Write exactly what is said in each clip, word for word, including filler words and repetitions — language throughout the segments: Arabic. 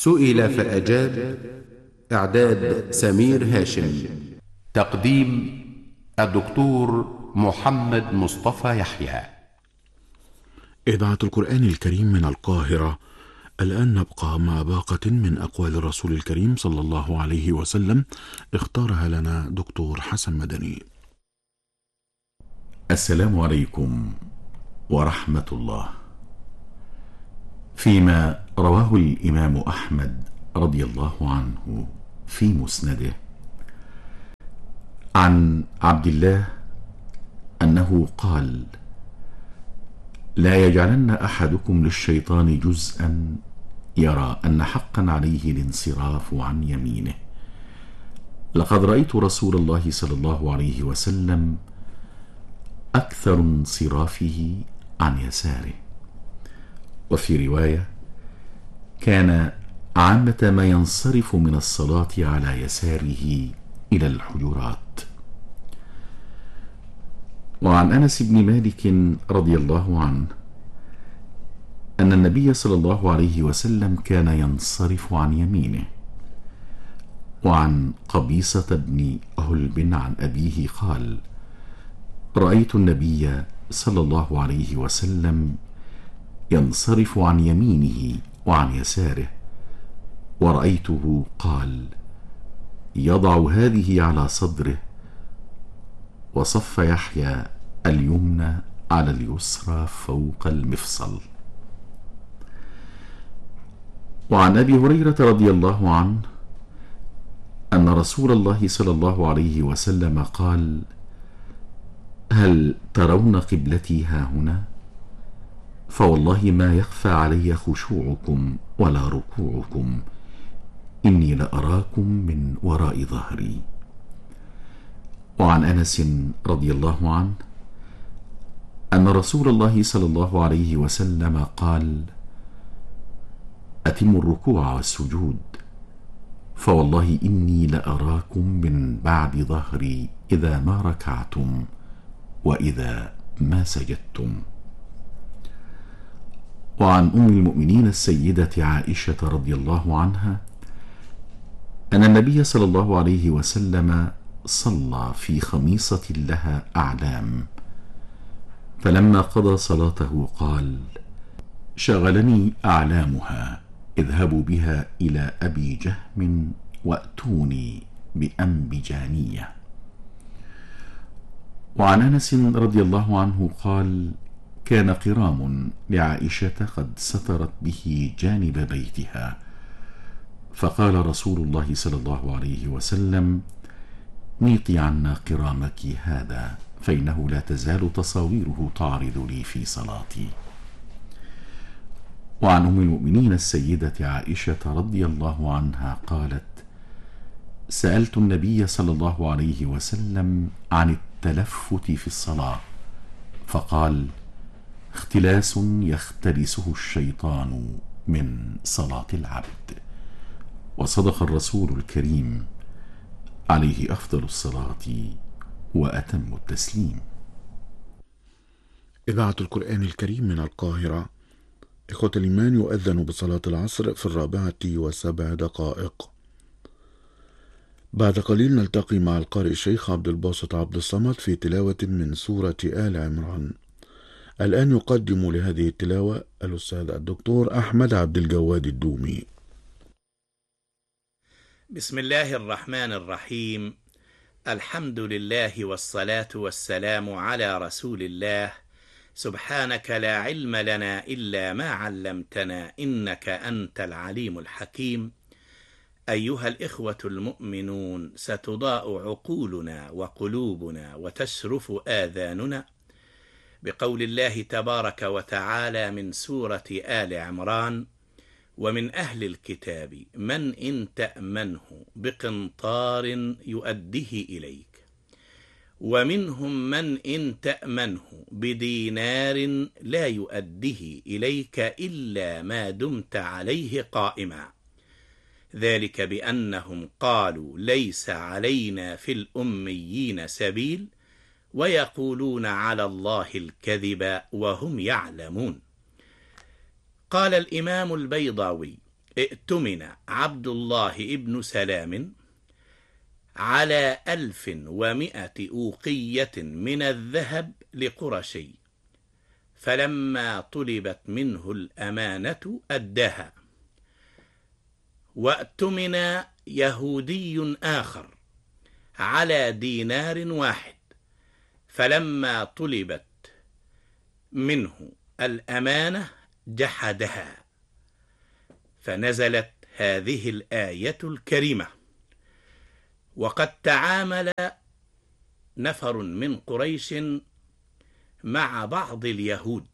سئل فأجاب. إعداد سمير هاشم. تقديم الدكتور محمد مصطفى يحيى. إذاعة القرآن الكريم من القاهرة. الآن نبقى مع باقة من أقوال الرسول الكريم صلى الله عليه وسلم اختارها لنا دكتور حسن مدني. السلام عليكم ورحمة الله. فيما رواه الإمام أحمد رضي الله عنه في مسنده عن عبد الله أنه قال: لا يجعلن أحدكم للشيطان جزءا يرى أن حقا عليه الانصراف عن يمينه. لقد رأيت رسول الله صلى الله عليه وسلم أكثر انصرافه عن يساره. وفي رواية: كان عامة ما ينصرف من الصلاة على يساره إلى الحجرات. وعن أنس بن مالك رضي الله عنه أن النبي صلى الله عليه وسلم كان ينصرف عن يمينه. وعن قبيصة بن هلب عن أبيه قال: رأيت النبي صلى الله عليه وسلم ينصرف عن يمينه وعن يساره، ورأيته قال: يضع هذه على صدره، وصف يحيى اليمنى على اليسرى فوق المفصل. وعن أبي هريرة رضي الله عنه أن رسول الله صلى الله عليه وسلم قال: هل ترون قبلتي هاهنا؟ فوالله ما يخفى علي خشوعكم ولا ركوعكم، إني لأراكم من وراء ظهري. وعن أنس رضي الله عنه أن رسول الله صلى الله عليه وسلم قال: أتموا الركوع والسجود، فوالله إني لأراكم من بعد ظهري إذا ما ركعتم وإذا ما سجدتم. وعن أم المؤمنين السيدة عائشة رضي الله عنها أن النبي صلى الله عليه وسلم صلى في خميصة لها أعلام، فلما قضى صلاته قال: شغلني أعلامها، اذهبوا بها إلى أبي جهم وأتوني بأنبجانية. وعن أنس رضي الله عنه قال: كان قرام لعائشة قد سترت به جانب بيتها، فقال رسول الله صلى الله عليه وسلم: نيطي عنا قرامك هذا، فإنه لا تزال تصاويره تعرض لي في صلاتي. وعن أم المؤمنين السيدة عائشة رضي الله عنها قالت: سألت النبي صلى الله عليه وسلم عن التلفت في الصلاة، فقال: اختلاس يختلسه الشيطان من صلاة العبد. وصدق الرسول الكريم عليه أفضل الصلاة وأتم التسليم. إذاعة القرآن الكريم من القاهرة. إخوة الإيمان، يؤذن بصلاة العصر في الرابعة وسبع دقائق. بعد قليل نلتقي مع القارئ الشيخ عبد الباسط عبد الصمد في تلاوة من سورة آل عمران. الآن يقدم لهذه التلاوة الأستاذ الدكتور أحمد عبد الجواد الدومي. بسم الله الرحمن الرحيم. الحمد لله والصلاة والسلام على رسول الله. سبحانك لا علم لنا إلا ما علمتنا إنك أنت العليم الحكيم. أيها الإخوة المؤمنون، ستضاء عقولنا وقلوبنا وتشرف آذاننا بقول الله تبارك وتعالى من سورة آل عمران: ومن أهل الكتاب من إن تأمنه بقنطار يؤده إليك، ومنهم من إن تأمنه بدينار لا يؤده إليك إلا ما دمت عليه قائما، ذلك بأنهم قالوا ليس علينا في الأميين سبيل ويقولون على الله الكذب وهم يعلمون. قال الإمام البيضاوي ائتمن عبد الله ابن سلام على ألف ومائة أوقية من الذهب لقرشي، فلما طلبت منه الأمانة أداها. وائتمن يهودي آخر على دينار واحد، فلما طلبت منه الأمانة جحدها، فنزلت هذه الآية الكريمة: وقد تعامل نفر من قريش مع بعض اليهود،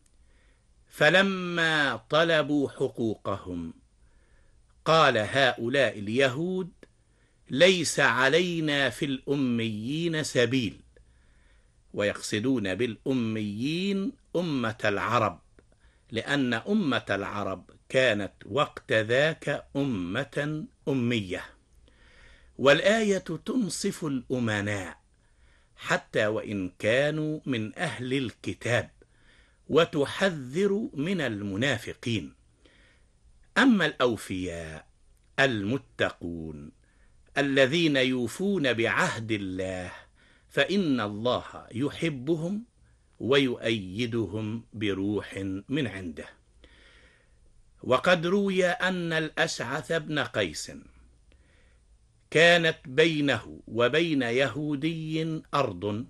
فلما طلبوا حقوقهم قال هؤلاء اليهود: ليس علينا في الأميين سبيل، ويقصدون بالأميين أمة العرب، لأن أمة العرب كانت وقت ذاك أمة أمية. والآية تنصف الأمناء حتى وإن كانوا من أهل الكتاب، وتحذر من المنافقين. أما الأوفياء المتقون الذين يوفون بعهد الله فإن الله يحبهم ويؤيدهم بروح من عنده. وقد روي أن الأشعث بن قيس كانت بينه وبين يهودي أرض،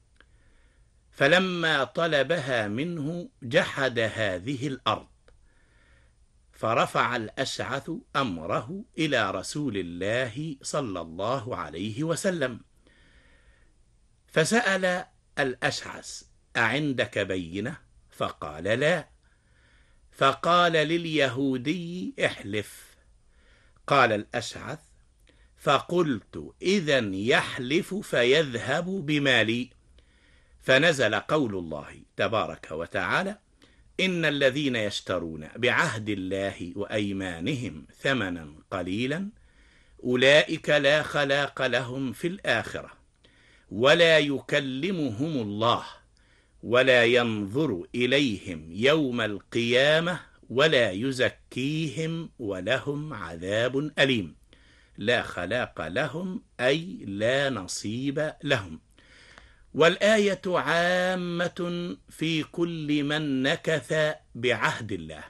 فلما طلبها منه جحد هذه الأرض، فرفع الأشعث أمره إلى رسول الله صلى الله عليه وسلم، فسأل الأشعث: أعندك بينة؟ فقال: لا. فقال لليهودي: احلف. قال الأشعث: فقلت: إذن يحلف فيذهب بمالي. فنزل قول الله تبارك وتعالى: إن الذين يشترون بعهد الله وأيمانهم ثمنا قليلا أولئك لا خلاق لهم في الآخرة، ولا يكلمهم الله، ولا ينظر إليهم يوم القيامة، ولا يزكيهم، ولهم عذاب أليم. لا خلاق لهم أي لا نصيب لهم. والآية عامة في كل من نكث بعهد الله.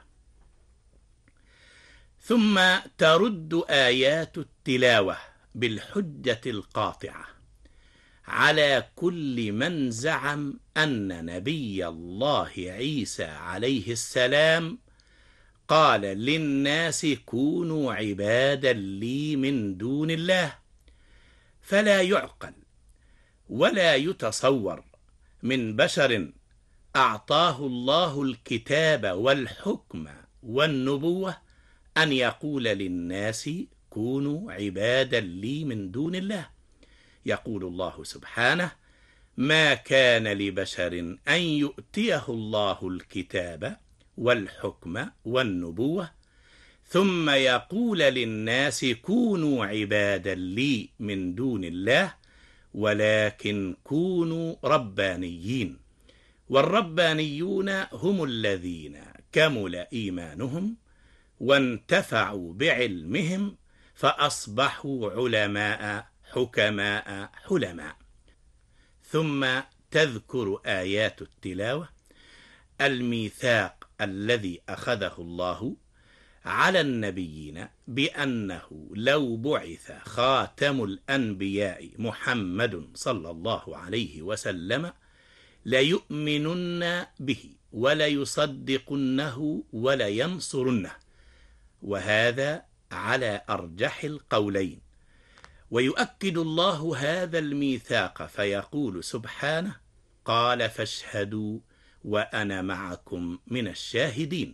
ثم ترد آيات التلاوة بالحجة القاطعة على كل من زعم أن نبي الله عيسى عليه السلام قال للناس كونوا عبادا لي من دون الله. فلا يعقل ولا يتصور من بشر أعطاه الله الكتاب والحكم والنبوة أن يقول للناس كونوا عبادا لي من دون الله. يقول الله سبحانه: ما كان لبشر أن يؤتيه الله الكتاب والحكم والنبوة ثم يقول للناس كونوا عبادا لي من دون الله، ولكن كونوا ربانيين. والربانيون هم الذين كمل إيمانهم وانتفعوا بعلمهم فأصبحوا علماء حكماء حلماء. ثم تذكر آيات التلاوة الميثاق الذي أخذه الله على النبيين بأنه لو بعث خاتم الأنبياء محمد صلى الله عليه وسلم ليؤمنن به وليصدقنه ولينصرنه، وهذا على أرجح القولين. ويؤكد الله هذا الميثاق فيقول سبحانه: قال فاشهدوا وأنا معكم من الشاهدين.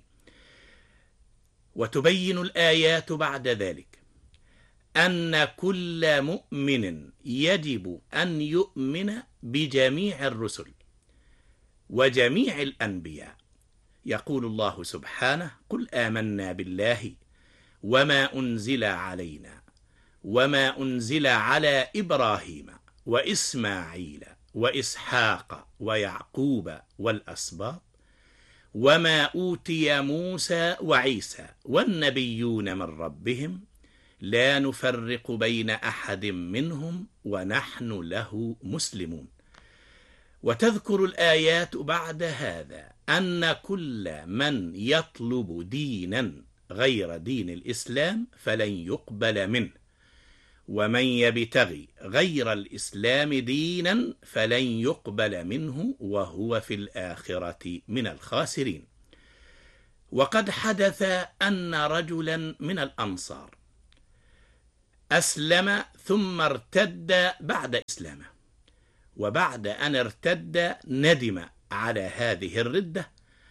وتبين الآيات بعد ذلك أن كل مؤمن يجب أن يؤمن بجميع الرسل وجميع الأنبياء. يقول الله سبحانه: قل آمنا بالله وما أنزل علينا وما أنزل على إبراهيم وإسماعيل وإسحاق ويعقوب والأسباط وما أوتي موسى وعيسى والنبيون من ربهم لا نفرق بين أحد منهم ونحن له مسلمون. وتذكر الآيات بعد هذا أن كل من يطلب دينا غير دين الإسلام فلن يقبل منه، ومن يبتغي غير الإسلام دينا فلن يقبل منه وهو في الآخرة من الخاسرين. وقد حدث أن رجلا من الأنصار أسلم ثم ارتد بعد إسلامه، وبعد أن ارتد ندم على هذه الردة،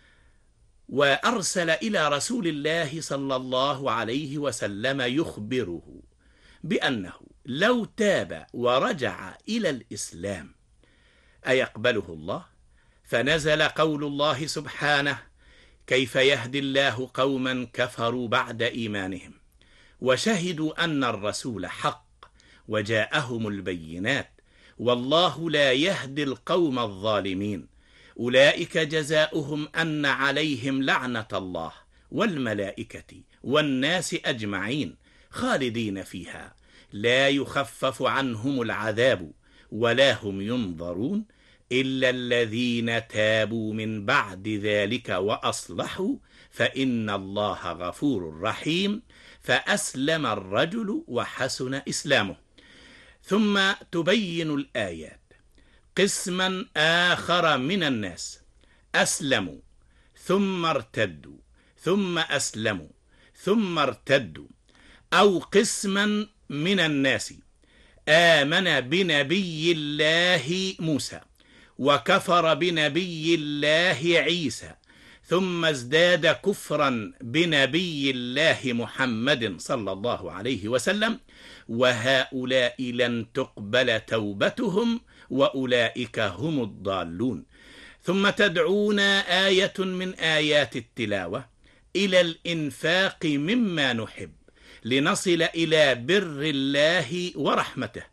وأرسل إلى رسول الله صلى الله عليه وسلم يخبره بأنه لو تاب ورجع إلى الإسلام أيقبله الله؟ فنزل قول الله سبحانه: كيف يهدي الله قوما كفروا بعد إيمانهم وشهدوا أن الرسول حق وجاءهم البينات والله لا يهدي القوم الظالمين أولئك جزاؤهم أن عليهم لعنة الله والملائكة والناس أجمعين خالدين فيها لا يخفف عنهم العذاب ولا هم ينظرون إلا الذين تابوا من بعد ذلك وأصلحوا فإن الله غفور رحيم. فأسلم الرجل وحسن إسلامه. ثم تبين الآيات قسما آخر من الناس أسلموا ثم ارتدوا ثم أسلموا ثم ارتدوا، أو قسما من الناس آمن بنبي الله موسى وكفر بنبي الله عيسى ثم ازداد كفرا بنبي الله محمد صلى الله عليه وسلم، وهؤلاء لن تقبل توبتهم وأولئك هم الضالون. ثم تدعونا آية من آيات التلاوة إلى الإنفاق مما نحب لنصل إلى بر الله ورحمته.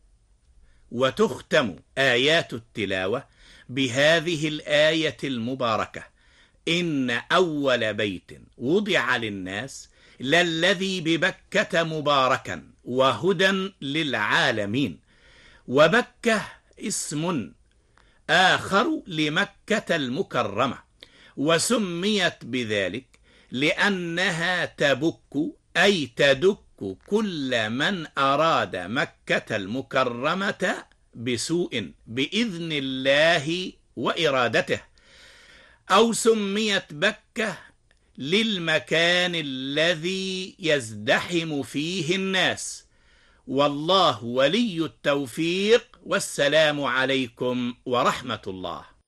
وتختم آيات التلاوة بهذه الآية المباركة: إن أول بيت وضع للناس للذي ببكة مباركا وهدى للعالمين. وبكة اسم آخر لمكة المكرمة، وسميت بذلك لأنها تبك أي تدك كل من أراد مكة المكرمة بسوء بإذن الله وإرادته. أو سميت بكة للمكان الذي يزدحم فيه الناس. والله ولي التوفيق، والسلام عليكم ورحمة الله.